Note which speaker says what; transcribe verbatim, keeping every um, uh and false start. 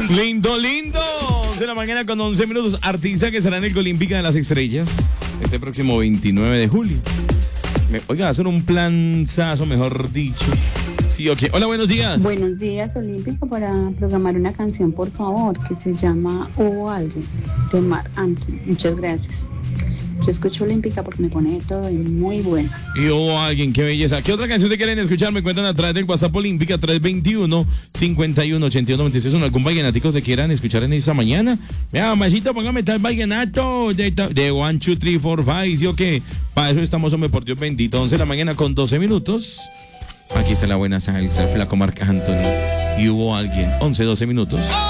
Speaker 1: Lindo, lindo. once de la mañana con once minutos. Artista que será en el Olímpica de las Estrellas este próximo veintinueve de julio. Me, oiga, hacer un planzazo, mejor dicho. Sí, ok. Hola, buenos días.
Speaker 2: Buenos días, Olímpico, para programar una canción, por favor, que se llama Hubo Alguien, de Marc Anthony. Muchas gracias. Yo escucho Olímpica porque me pone de todo y muy bueno.
Speaker 1: Y hubo alguien, qué belleza. ¿Qué otra canción te quieren escuchar? Me cuentan a través del WhatsApp Olímpica tres veintiuno, cincuenta y uno, ochenta y uno, noventa y seis. ¿Algún vallenático se quieran escuchar en esa mañana? Vea, mamacita, póngame tal vallenato de, de one, two, three, four, five. ¿Sí o qué? Para eso estamos, hombre, por Dios bendito. once de la mañana con doce minutos. Aquí está la buena salsa, Flaco Marc Anthony. Y hubo alguien. once, doce minutos.